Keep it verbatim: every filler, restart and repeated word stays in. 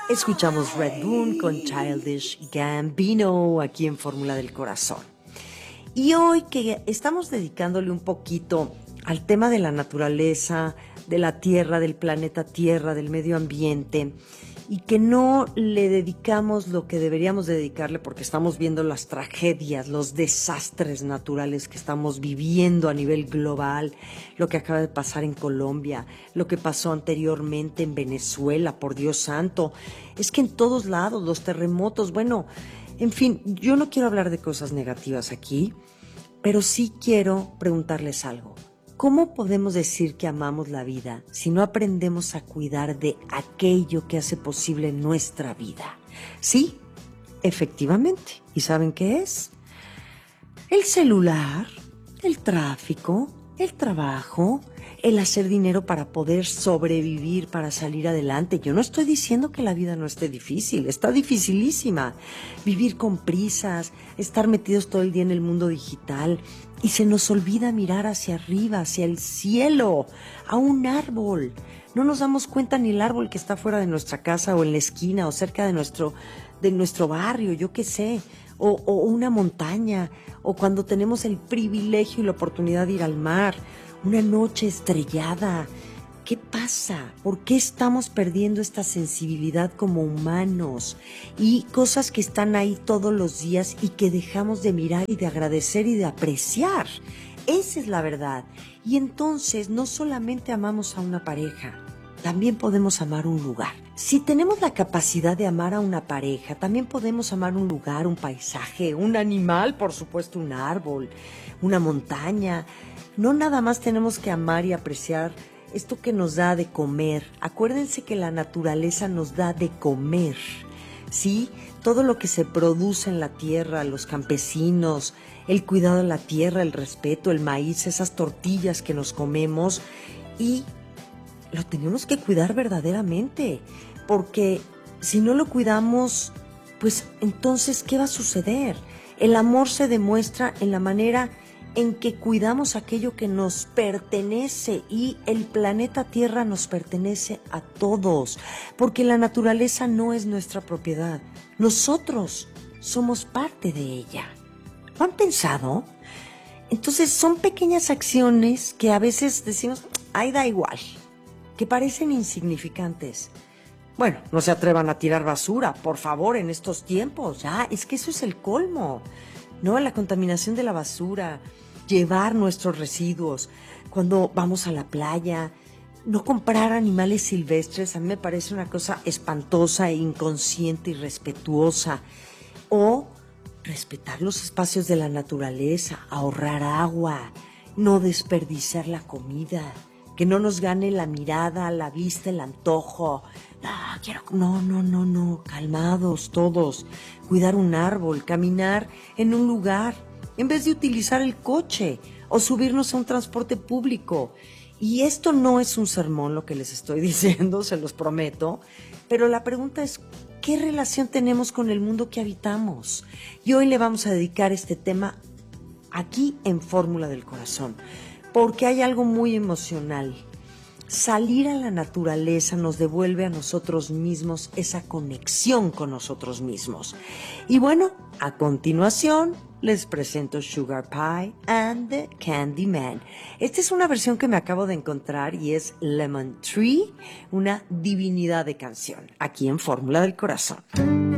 Escuchamos Red Moon con Childish Gambino aquí en Fórmula del Corazón. Y hoy que estamos dedicándole un poquito al tema de la naturaleza, de la Tierra, del planeta Tierra, del medio ambiente, y que no le dedicamos lo que deberíamos dedicarle porque estamos viendo las tragedias, los desastres naturales que estamos viviendo a nivel global, lo que acaba de pasar en Colombia, lo que pasó anteriormente en Venezuela, por Dios santo. Es que en todos lados, los terremotos, bueno, en fin, yo no quiero hablar de cosas negativas aquí, pero sí quiero preguntarles algo. ¿Cómo podemos decir que amamos la vida si no aprendemos a cuidar de aquello que hace posible nuestra vida? Sí, efectivamente. ¿Y saben qué es? El celular, el tráfico, el trabajo, el hacer dinero para poder sobrevivir, para salir adelante. Yo no estoy diciendo que la vida no esté difícil, está dificilísima. Vivir con prisas, estar metidos todo el día en el mundo digital y se nos olvida mirar hacia arriba, hacia el cielo, a un árbol. No nos damos cuenta ni el árbol que está fuera de nuestra casa o en la esquina o cerca de nuestro, de nuestro barrio, yo qué sé, o, o una montaña, o cuando tenemos el privilegio y la oportunidad de ir al mar, una noche estrellada. ¿Qué pasa? ¿Por qué estamos perdiendo esta sensibilidad como humanos? Y cosas que están ahí todos los días y que dejamos de mirar y de agradecer y de apreciar. Esa es la verdad. Y entonces no solamente amamos a una pareja, también podemos amar un lugar. Si tenemos la capacidad de amar a una pareja, también podemos amar un lugar, un paisaje, un animal, por supuesto, un árbol, una montaña. No nada más tenemos que amar y apreciar esto que nos da de comer. Acuérdense que la naturaleza nos da de comer, ¿sí? Todo lo que se produce en la tierra, los campesinos, el cuidado de la tierra, el respeto, el maíz, esas tortillas que nos comemos, y lo tenemos que cuidar verdaderamente, porque si no lo cuidamos, pues entonces, ¿qué va a suceder? El amor se demuestra en la manera en que cuidamos aquello que nos pertenece, y el planeta Tierra nos pertenece a todos, porque la naturaleza no es nuestra propiedad, nosotros somos parte de ella. ¿Lo han pensado? Entonces son pequeñas acciones que a veces decimos, ay, da igual, que parecen insignificantes. Bueno, no se atrevan a tirar basura, por favor, en estos tiempos, ya, es que eso es el colmo, ¿no? La contaminación de la basura, llevar nuestros residuos, cuando vamos a la playa, no comprar animales silvestres, a mí me parece una cosa espantosa e inconsciente y irrespetuosa, o respetar los espacios de la naturaleza, ahorrar agua, no desperdiciar la comida, que no nos gane la mirada, la vista, el antojo. No, quiero, no, no, no, no, calmados todos. Cuidar un árbol, caminar en un lugar, en vez de utilizar el coche o subirnos a un transporte público. Y esto no es un sermón lo que les estoy diciendo, se los prometo, pero la pregunta es, ¿qué relación tenemos con el mundo que habitamos? Y hoy le vamos a dedicar este tema aquí en Fórmula del Corazón, porque hay algo muy emocional. Salir a la naturaleza nos devuelve a nosotros mismos esa conexión con nosotros mismos. Y bueno, a continuación les presento Sugar Pie and the Candy Man. Esta es una versión que me acabo de encontrar y es Lemon Tree, una divinidad de canción, aquí en Fórmula del Corazón.